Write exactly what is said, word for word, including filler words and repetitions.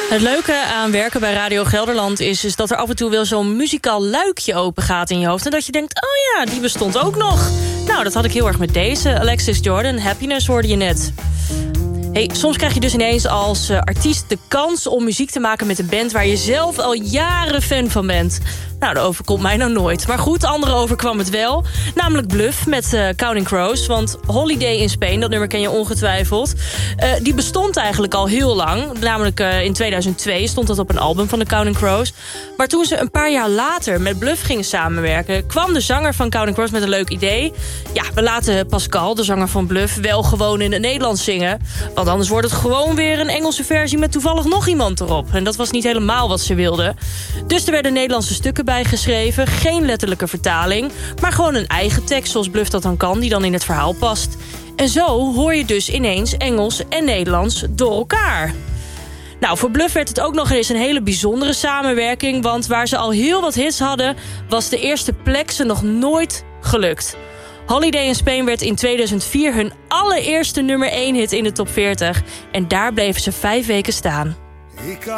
Het leuke aan werken bij Radio Gelderland is, is dat er af en toe wel zo'n muzikaal luikje open gaat in je hoofd. En dat je denkt, oh ja, die bestond ook nog. Nou, dat had ik heel erg met deze. Alexis Jordan, Happiness hoorde je net. Hey, soms krijg je dus ineens als uh, artiest de kans om muziek te maken met een band waar je zelf al jaren fan van bent. Nou, dat overkomt mij nou nooit. Maar goed, anderen overkwam het wel. Namelijk Bluff met uh, Counting Crows. Want Holiday in Spain, dat nummer ken je ongetwijfeld. Uh, die bestond eigenlijk al heel lang. Namelijk uh, in tweeduizend twee stond dat op een album van de Counting Crows. Maar toen ze een paar jaar later met Bluff gingen samenwerken, kwam de zanger van Counting Crows met een leuk idee. Ja, we laten Pascal, de zanger van Bluff, wel gewoon in het Nederlands zingen. Want anders wordt het gewoon weer een Engelse versie met toevallig nog iemand erop. En dat was niet helemaal wat ze wilden. Dus er werden Nederlandse stukken bijgeschreven. Geen letterlijke vertaling, maar gewoon een eigen tekst zoals Bluff dat dan kan, die dan in het verhaal past. En zo hoor je dus ineens Engels en Nederlands door elkaar. Nou, voor Bluff werd het ook nog eens een hele bijzondere samenwerking, want waar ze al heel wat hits hadden, was de eerste plek ze nog nooit gelukt. Holiday in Spain werd in tweeduizend vier hun allereerste nummer één hit in de top veertig. En daar bleven ze vijf weken staan.